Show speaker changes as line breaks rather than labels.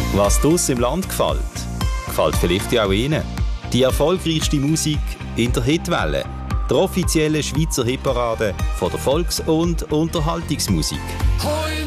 Was draussen im Land gefällt, gefällt vielleicht auch Ihnen. Die erfolgreichste Musik in der Hitwelle. Der offizielle Schweizer Hitparade von der Volks- und Unterhaltungsmusik.